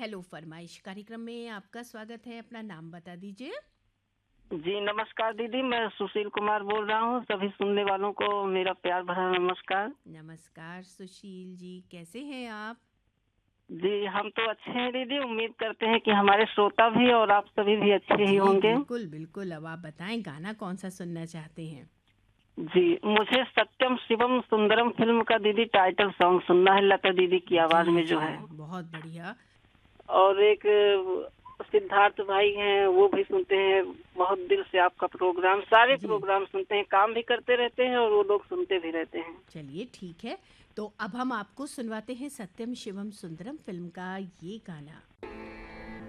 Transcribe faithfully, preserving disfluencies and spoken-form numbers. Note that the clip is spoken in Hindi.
हेलो फरमाइश कार्यक्रम में आपका स्वागत है। अपना नाम बता दीजिए। जी नमस्कार दीदी, मैं सुशील कुमार बोल रहा हूँ। सभी सुनने वालों को मेरा प्यार भरा नमस्कार। नमस्कार सुशील जी, कैसे हैं आप? जी हम तो अच्छे हैं दीदी, उम्मीद करते हैं कि हमारे श्रोता भी और आप सभी भी अच्छे ही जी होंगे। बिल्कुल बिल्कुल। अब आप बताएं गाना कौन सा सुनना चाहते हैं? जी मुझे सत्यम शिवम सुंदरम फिल्म का दीदी टाइटल सॉन्ग सुनना है, लता दीदी की जी आवाज में जो जी, है। बहुत बढ़िया। और एक अ, सिद्धार्थ भाई हैं, वो भी सुनते हैं बहुत दिल से आपका प्रोग्राम। सारे जी प्रोग्राम सुनते हैं, काम भी करते रहते हैं और वो लोग सुनते भी रहते हैं। चलिए ठीक है। तो अब हम आपको सुनवाते हैं सत्यम शिवम सुंदरम फिल्म का ये गाना।